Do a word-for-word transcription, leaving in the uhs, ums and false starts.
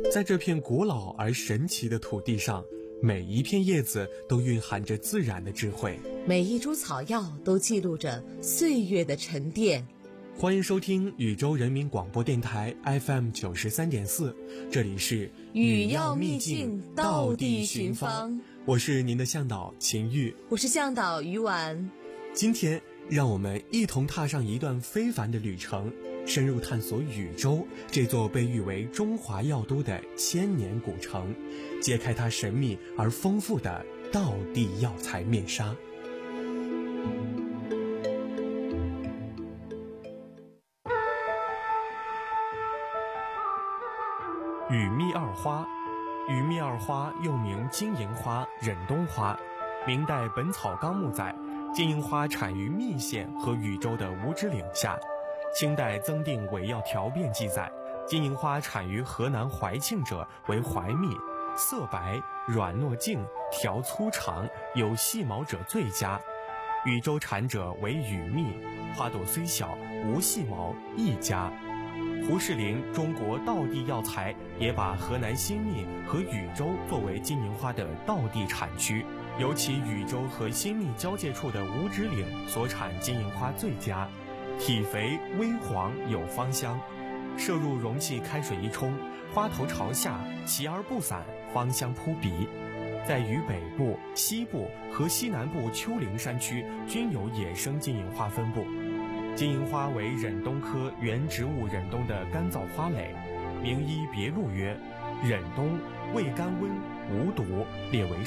在这片古老而神奇的土地上，每一片叶子都蕴含着自然的智慧， 每一株草药都记录着岁月的沉淀。 欢迎收听宇宙人民广播电台 F M 九十三点四，这里是语要秘境，道地寻芳。 我是您的向导秦玉， 我是向导于婉。 今天让我们一同踏上一段非凡的旅程，深入探索禹州这座被誉为中华药都的千年古城，揭开它神秘而丰富的道地药材面纱。羽蜜二花，羽蜜二花又名金银花、忍冬花。明代《本草纲目》载，金银花产于密县和禹州的五指岭下。清代增订《伪药条变》记载，金银花产于河南怀庆者为怀蜜，色白，软糯净，条粗长，有细毛者最佳。禹州产者为羽蜜，花朵虽小，无细毛，亦佳。胡适林《中国道地药材》也把河南新密和禹州作为金银花的道地产区，尤其禹州和新密交界处的五指岭所产金银花最佳，体肥微黄，有芳香。摄入容器开水一冲，花头朝下，齐而不散，芳香扑鼻。在渝北部、西部和西南部丘陵山区均有野生金银花分布。金银花为忍冬科原植物忍冬的干燥花蕾，名医别录曰：忍冬味甘温，无毒，列为